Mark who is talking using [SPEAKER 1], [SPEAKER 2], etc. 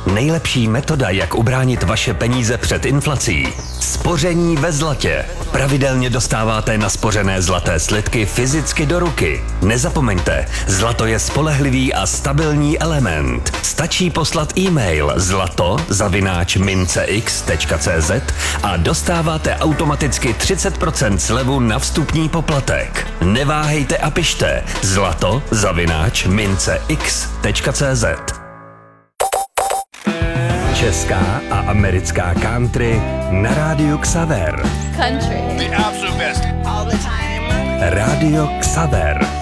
[SPEAKER 1] Nejlepší metoda, jak ubránit vaše peníze před inflací. Spoření ve zlatě. Pravidelně dostáváte naspořené zlaté slitky fyzicky do ruky. Nezapomeňte, zlato je spolehlivý a stabilní element. Stačí poslat e-mail zlato@mincex.cz a dostáváte automaticky 30% slevu na vstupní poplatek. Neváhejte a pište zlato@mincex.cz. Česká a americká country na rádiu Xaver.
[SPEAKER 2] Country.
[SPEAKER 3] The absolute best.
[SPEAKER 2] All the time.
[SPEAKER 1] Rádio Xaver.